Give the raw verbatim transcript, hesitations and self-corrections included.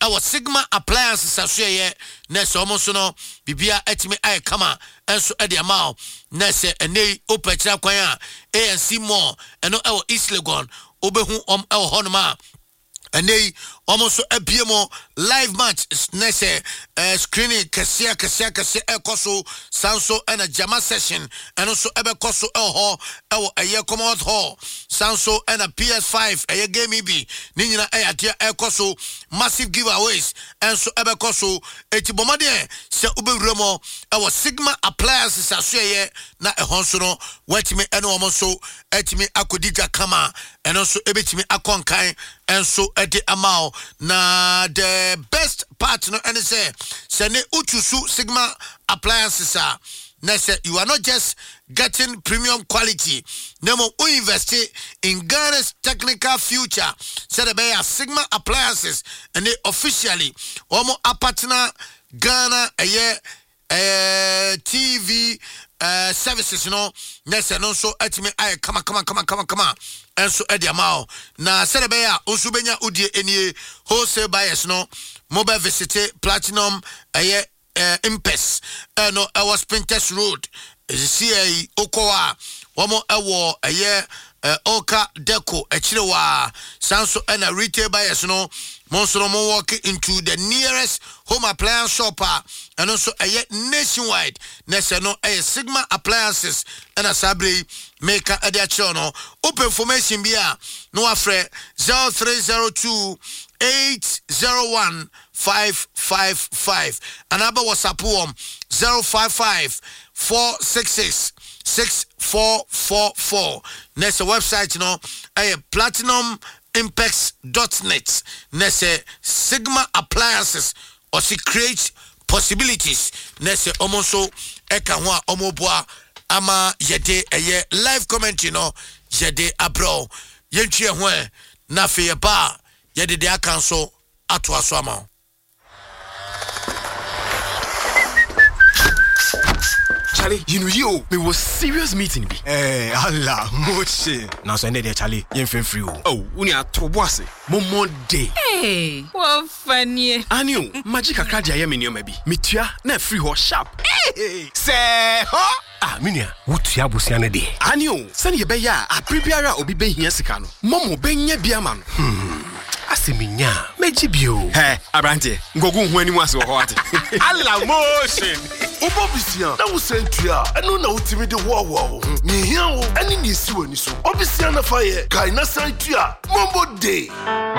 our Sigma appliances asye nese omonso no bibia etimi aye kama enso e de ama nese ene opechira kwan a A N C Mall eno e East Legon obehu om e honoma ene almost a B M O live match nese uh, screening kasia kasia kasia ekoso sanso and a jama session and also ebe koso el ho ewo eye commode hall sanso and a P S five eye game bi ni nyina eye atia ekoso massive giveaways and so ebe koso etibomade se ubewremo ewo Sigma appliances asoye na ehonso no wetimi ene omonso etimi akodija kama and also ebetimi akonkan and so ede amao na the best part no and say say ne uchusu Sigma appliances are na say you are not just getting premium quality nemo u invest in Ghana's technical future say the be Sigma appliances and they officially omo partner Ghana eye eh T V uh, services you know nese no so etimi aye kama kama kama kama kama enso edi amao na serebe ya osu benya udie enie wholesale buyers no mobile visit platinum aye uh, impes uh, no our Spinters Road C A Okoa womo ewo aye uh, Oka Deco echirewa sanso ena retail buyers no monso mo walk into the nearest home appliance shop and also aye nationwide nese no aye Sigma appliances and a sabre maker adia chono open information bia no afre zero three zero two eight zero one five five five another WhatsApp um zero five five four six six six four four four next website you know aye platinum impex dot net nese Sigma appliances or she create possibilities nese omonso eka ho a omoboa ama yede eye live comment you know yede abro yentwe ho e na fe ba yede de aka so ato aso ama Charlie, you know you, we was serious meeting be. Eh, Allah, moche. Now so there Charlie, you feel free. Oh, uni a toboase. Momo day. Hey, what funny. Anio, magic akra dia ye menio maybe. Mitua na free ho sharp. Hey, say ho. Ah, minia, wutua bosia ne de. Anio, send ye be ya, a prebiara obi be hia sika no. Momo be nya bia ma no. Hmm. Aseminya, meji bio. Hey, abrante, ngogu hu animu ase ho ate. Allah motion. Obobisia, na wo sentua, eno na utimi de wo wo. Ni hia wo, ani ni si wani so. Obisia na fa ye, kai na sentua, mombo day.